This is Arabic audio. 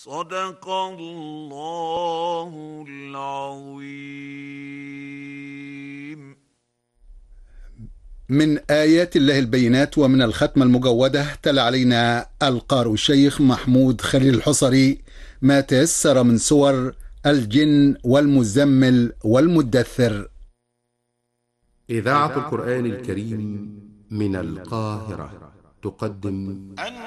صدق الله العظيم. من آيات الله البينات ومن الختمة المجودة تلا علينا القارئ الشيخ محمود خليل الحصري ما تيسر من سور الجن والمزمل والمدثر. إذاعة القرآن الكريم من القاهرة تقدم